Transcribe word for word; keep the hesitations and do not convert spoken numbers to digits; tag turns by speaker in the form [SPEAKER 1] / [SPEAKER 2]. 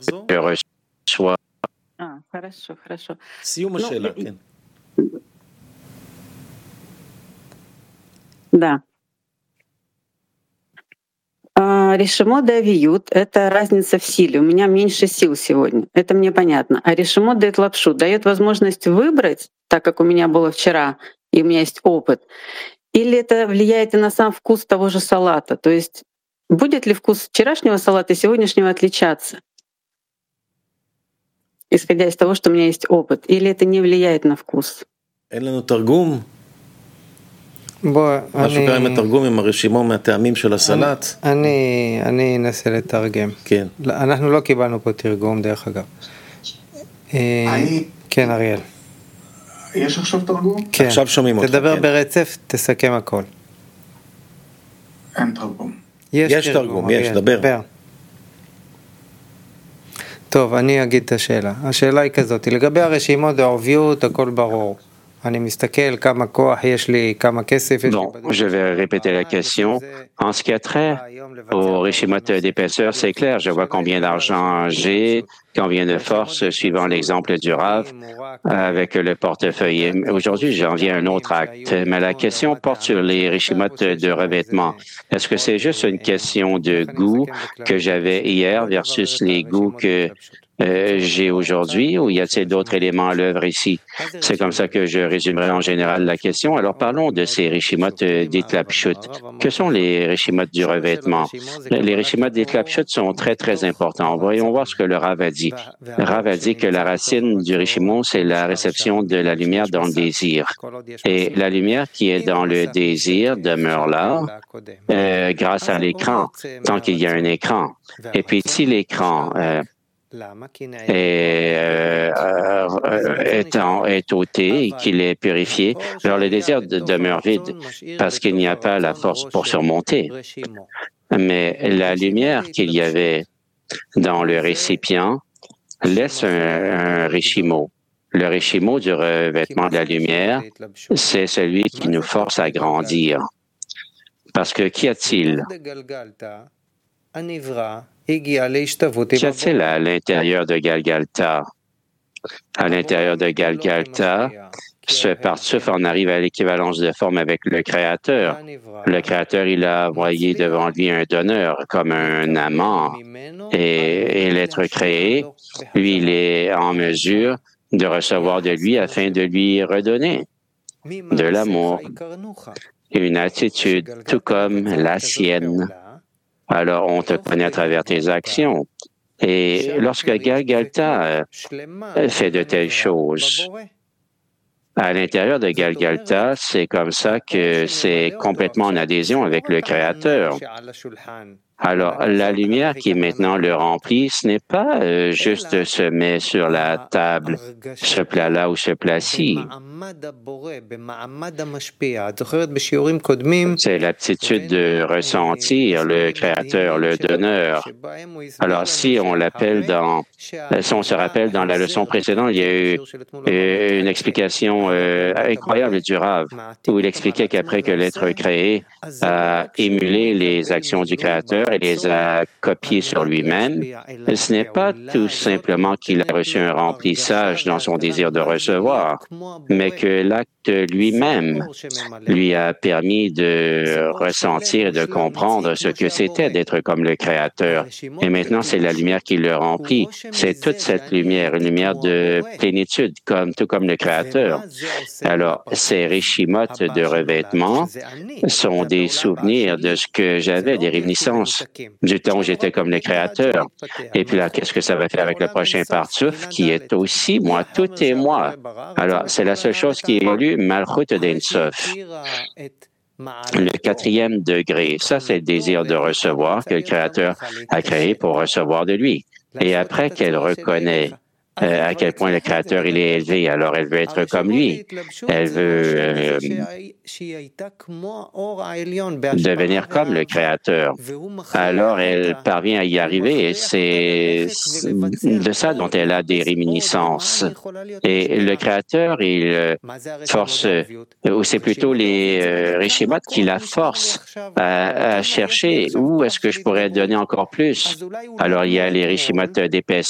[SPEAKER 1] je reçois.
[SPEAKER 2] А, хорошо, хорошо.
[SPEAKER 3] סיום
[SPEAKER 2] Ну,
[SPEAKER 3] השאלה,
[SPEAKER 2] и-
[SPEAKER 3] כן.
[SPEAKER 2] да. А, Решимо давиют — это разница в силе. У меня меньше сил сегодня. Это мне понятно. А решимо дает лапшу, дает возможность выбрать, так как у меня было вчера, и у меня есть опыт. Или это влияет и на сам вкус того же салата? То есть будет ли вкус вчерашнего салата и сегодняшнего отличаться, исходя из того, что у меня есть опыт? Или это не влияет на вкус?
[SPEAKER 3] אין לנו תרגום?
[SPEAKER 4] בוא,
[SPEAKER 3] מה שקרה עם
[SPEAKER 4] אני,
[SPEAKER 3] התרגום, עם הרשימו מהטעמים של הסלט?
[SPEAKER 4] אני, אני אנסה לתרגם.
[SPEAKER 3] כן.
[SPEAKER 4] לא, אנחנו לא קיבלנו פה תרגום דרך אגב. אה,
[SPEAKER 5] אני-
[SPEAKER 4] כן, אריאל.
[SPEAKER 5] יש עכשיו תרגום?
[SPEAKER 4] כן.
[SPEAKER 3] עכשיו שומעים אותך,
[SPEAKER 4] תדבר
[SPEAKER 3] כן.
[SPEAKER 4] ברצף, תסכם הכל.
[SPEAKER 5] אין תרגום.
[SPEAKER 3] יש תרגום, יש,
[SPEAKER 4] אריאל,
[SPEAKER 3] דבר.
[SPEAKER 4] טוב, אני אגיד את השאלה. השאלה היא כזאת, לגבי הרשימות העוביות, הכל ברור. אני מסתכל כמה כוח יש לי, כמה כסף יש לי.
[SPEAKER 1] Bon, je vais répéter la question. En ce qui a trait au régime d'épaisseur, c'est clair. Je vois combien d'argent j'ai, combien de force, suivant l'exemple du Rav, avec le portefeuille. Et aujourd'hui, j'en viens à un autre acte. Mais la question porte sur les réchimotes de revêtement. Est-ce que c'est juste une question de goût que j'avais hier versus les goûts que euh, j'ai aujourd'hui, ou y a-t-il d'autres éléments à l'œuvre ici? C'est comme ça que je résumerai en général la question. Alors parlons de ces réchimotes d'éclapchut. Que sont les réchimotes du revêtement? Les réchimotes d'éclapchut sont très, très importants. Voyons voir ce que le Rav a dit. Le Rav a dit que la racine du réchimon, c'est la réception de la lumière dans le désir. Et la lumière qui est dans le désir demeure là euh, grâce à l'écran, tant qu'il y a un écran. Et puis si l'écran euh, est, euh, euh, est, en, est ôté et qu'il est purifié, alors le désir de- demeure vide parce qu'il n'y a pas la force pour surmonter. Mais la lumière qu'il y avait dans le récipient laisse un, un réchimo. Le réchimo du revêtement de la lumière, c'est celui qui nous force à grandir. Parce que qu'y a-t-il? Qu'y a-t-il à l'intérieur de Galgalta? À l'intérieur de Galgalta, ce Partsuf en arrive à l'équivalence de forme avec le Créateur. Le Créateur, il a envoyé devant lui un donneur, comme un amant. Et, et l'être créé, lui, il est en mesure de recevoir de lui afin de lui redonner de l'amour, une attitude tout comme la sienne. Alors, on te connaît à travers tes actions. Et lorsque Galgalta euh, fait de telles choses, à l'intérieur de Galgalta, c'est comme ça que c'est complètement en adhésion avec le Créateur. Alors, la lumière qui maintenant le remplit, ce n'est pas euh, juste se met sur la table, ce plat-là ou ce plat-ci. C'est l'aptitude de ressentir le Créateur, le donneur. Alors, si on l'appelle dans, si on se rappelle dans la leçon précédente, il y a eu euh, une explication euh, incroyable du Rav, où il expliquait qu'après que l'être créé a émulé les actions du Créateur et les a copiées sur lui-même, ce n'est pas tout simplement qu'il a reçu un remplissage dans son désir de recevoir, mais que l'acte lui-même lui a permis de ressentir et de comprendre ce que c'était d'être comme le Créateur. Et maintenant, c'est la lumière qui le remplit. C'est toute cette lumière, une lumière de plénitude, comme, tout comme le Créateur. Alors, ces réchimotes de revêtement sont des souvenirs de ce que j'avais, des réminiscences du temps où j'étais comme le Créateur. Et puis là, qu'est-ce que ça va faire avec le prochain Partsuf, qui est aussi moi, tout est moi. Alors, c'est la seule chose qui évolue, Malchut d'Ensof. Le quatrième degré, ça c'est le désir de recevoir que le Créateur a créé pour recevoir de lui. Et après qu'elle reconnaît euh, à quel point le Créateur il est élevé, alors elle veut être comme lui. Elle veut euh, devenir comme le Créateur. Alors elle parvient à y arriver et c'est de ça dont elle a des réminiscences. Et le Créateur, il force, ou c'est plutôt les euh, réchimotes qui la forcent à, à chercher où est-ce que je pourrais donner encore plus. Alors il y a les réchimotes d'épaisseur